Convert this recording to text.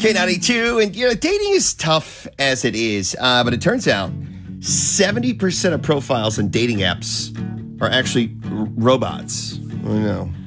K92, and dating is tough as it is, but it turns out 70% of profiles on dating apps are actually robots. I know.